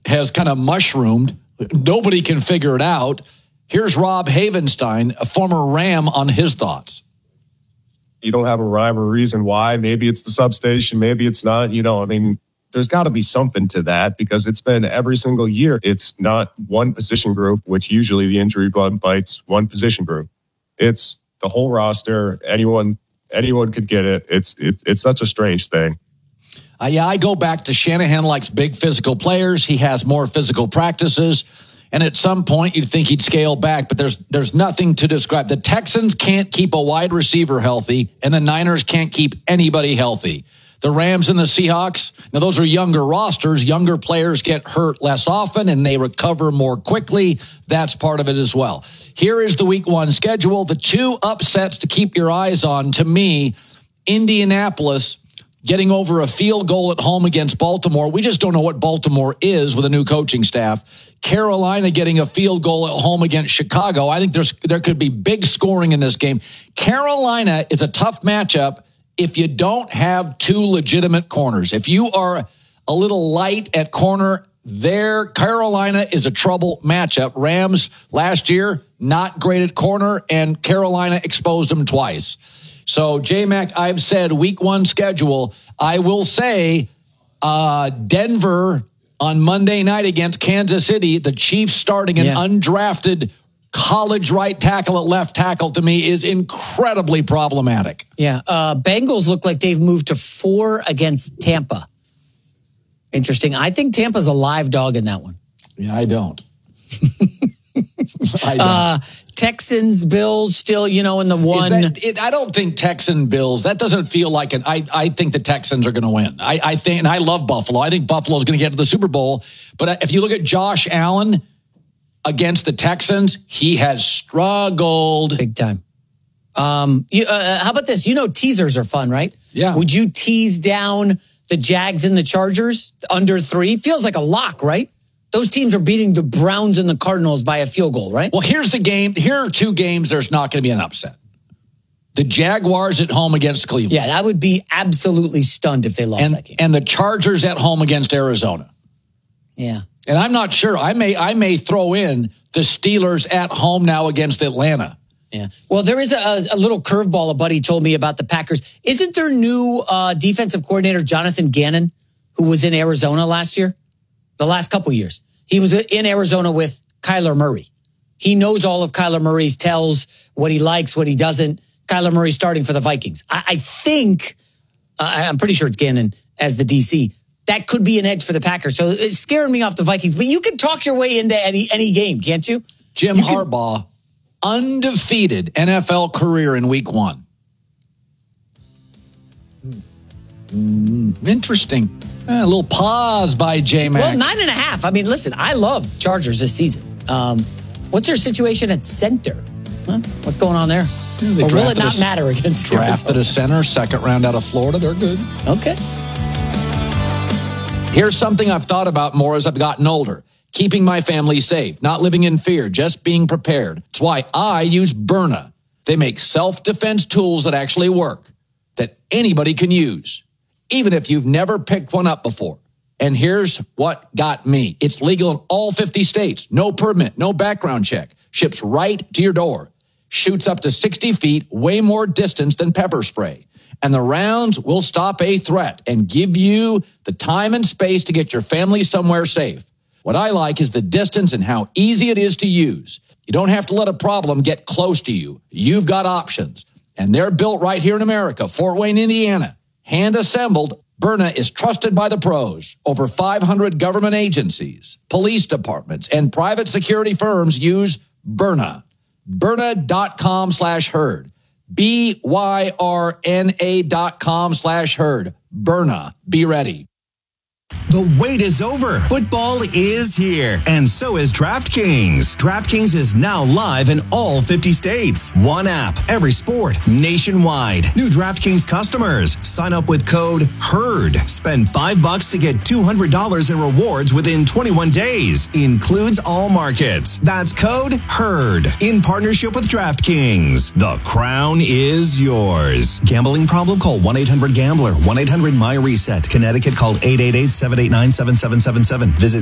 has kind of mushroomed. Nobody can figure it out. Here's Rob Havenstein, a former Ram, on his thoughts. You don't have a rhyme or reason why. Maybe it's the substation. Maybe it's not. There's got to be something to that because it's been every single year. It's not one position group, which usually the injury bug bites one position group. It's the whole roster. Anyone could get it. It's such a strange thing. I go back to Shanahan likes big physical players. He has more physical practices. And at some point, you'd think he'd scale back, but there's nothing to describe. The Texans can't keep a wide receiver healthy, and the Niners can't keep anybody healthy. The Rams and the Seahawks, now those are younger rosters. Younger players get hurt less often, and they recover more quickly. That's part of it as well. Here is the Week 1 schedule. The two upsets to keep your eyes on, to me, Indianapolis getting over a field goal at home against Baltimore. We just don't know what Baltimore is with a new coaching staff. Carolina getting a field goal at home against Chicago. I think there could be big scoring in this game. Carolina is a tough matchup if you don't have two legitimate corners. If you are a little light at corner, Carolina is a trouble matchup. Rams last year, not great at corner, and Carolina exposed them twice. So, J-Mac, I've said Week 1 schedule. I will say Denver on Monday night against Kansas City, the Chiefs starting an undrafted college right tackle at left tackle, to me, is incredibly problematic. Yeah. Bengals look like they've moved to 4 against Tampa. Interesting. I think Tampa's a live dog in that one. Yeah, I don't. Texans, Bills, still, in the one. I don't think Texan Bills. That doesn't feel like it. I think the Texans are going to win. I think, and I love Buffalo. I think Buffalo's going to get to the Super Bowl. But if you look at Josh Allen against the Texans, he has struggled big time. How about this? Teasers are fun, right? Yeah. Would you tease down the Jags and the Chargers under 3? Feels like a lock, right? Those teams are beating the Browns and the Cardinals by a field goal, right? Well, here's the game. Here are 2 games there's not going to be an upset. The Jaguars at home against Cleveland. Yeah, that would be absolutely stunned if they lost that game. And the Chargers at home against Arizona. Yeah. And I'm not sure. I may throw in the Steelers at home now against Atlanta. Yeah. Well, there is a little curveball a buddy told me about the Packers. Isn't their new defensive coordinator, Jonathan Gannon, who was in Arizona last year? The last couple years. He was in Arizona with Kyler Murray. He knows all of Kyler Murray's tells, what he likes, what he doesn't. Kyler Murray starting for the Vikings. I think, I'm pretty sure it's Gannon as the DC. That could be an edge for the Packers. So it's scaring me off the Vikings. But you can talk your way into any game, can't you? Jim Harbaugh, undefeated NFL career in Week 1. Interesting. A little pause by J-Mac. Well, 9.5. I mean, listen, I love Chargers this season. What's their situation at center? Huh? What's going on there? Or will it not matter against Arizona? Drafted a center, second round out of Florida. They're good. Okay. Here's something I've thought about more as I've gotten older. Keeping my family safe, not living in fear, just being prepared. It's why I use Byrna. They make self-defense tools that actually work, that anybody can use, even if you've never picked one up before. And here's what got me. It's legal in all 50 states. No permit, no background check. Ships right to your door. Shoots up to 60 feet, way more distance than pepper spray. And the rounds will stop a threat and give you the time and space to get your family somewhere safe. What I like is the distance and how easy it is to use. You don't have to let a problem get close to you. You've got options. And they're built right here in America, Fort Wayne, Indiana. Hand-assembled, Byrna is trusted by the pros. Over 500 government agencies, police departments, and private security firms use Byrna. Byrna.com/herd. BYRNA.com/herd. Byrna. Be ready. The wait is over. Football is here, and so is DraftKings. DraftKings is now live in all 50 states. One app, every sport, nationwide. New DraftKings customers, sign up with code HERD. Spend $5 to get $200 in rewards within 21 days. Includes all markets. That's code HERD. In partnership with DraftKings. The crown is yours. Gambling problem? Call 1-800-GAMBLER. 1-800-MY-RESET. Connecticut, call 888-789-7777. Visit